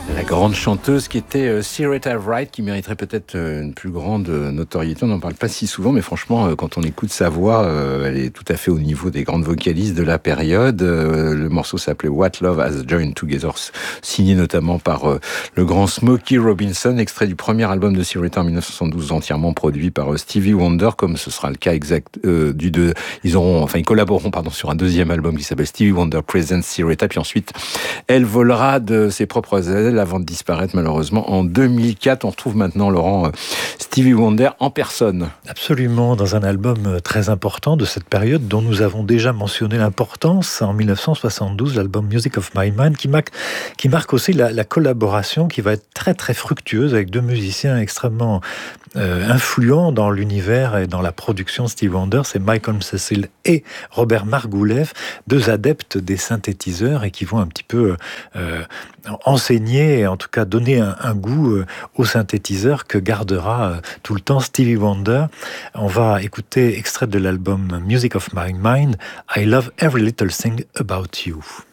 La grande chanteuse qui était Syreeta Wright, qui mériterait peut-être une plus grande notoriété. On n'en parle pas si souvent, mais franchement, quand on écoute sa voix, elle est tout à fait au niveau des grandes vocalistes de la période. Le morceau s'appelait What Love Has Joined Together, signé notamment par le grand Smokey Robinson, extrait du premier album de Syreeta en 1972, entièrement produit par Stevie Wonder, comme ce sera le cas exact du deux. Ils collaboreront sur un deuxième album qui s'appelle Stevie Wonder Presents Syreeta, puis ensuite elle volera de ses propres ailes avant de disparaître malheureusement en 2004. On retrouve maintenant, Laurent, Stevie Wonder en personne. Absolument, dans un album très important de cette période dont nous avons déjà mentionné l'importance en 1972, l'album Music of My Mind, qui marque aussi la collaboration qui va être très très fructueuse avec deux musiciens extrêmement influents dans l'univers et dans la production de Stevie Wonder. C'est Michael Cecil et Robert Margouleff, deux adeptes des synthétiseurs et qui vont un petit peu enseigner et en tout cas donner un goût au synthétiseur que gardera tout le temps Stevie Wonder. On va écouter extrait de l'album Music of My Mind, I Love Every Little Thing About You.